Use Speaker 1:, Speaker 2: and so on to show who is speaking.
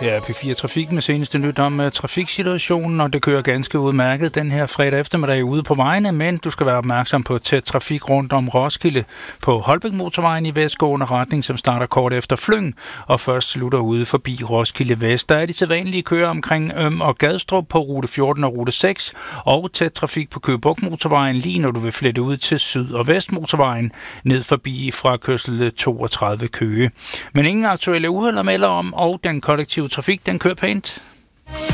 Speaker 1: Ja, P4 Trafik med seneste nyt om trafiksituationen, og det kører ganske udmærket den her fredag eftermiddag ude på vejene, men du skal være opmærksom på tæt trafik rundt om Roskilde på Holbæk Motorvejen i vestgående retning, som starter kort efter Flyng, og først slutter ude forbi Roskilde Vest. Der er de sædvanlige kører omkring og Gadstrup på rute 14 og rute 6, og tæt trafik på Køge Bugt Motorvejen, lige når du vil flette ud til Syd- og Vest Motorvejen, ned forbi fra kørsel 32 Køge. Men ingen aktuelle uheld at melde om, og den kollektive trafik, den kører pænt.